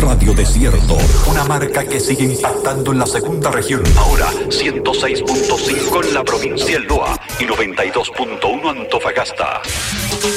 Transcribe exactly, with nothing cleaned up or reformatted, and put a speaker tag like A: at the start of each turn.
A: Radio Desierto, una marca que sigue impactando en la segunda región. Ahora ciento seis punto cinco en la provincia del Loa y noventa y dos punto uno Antofagasta.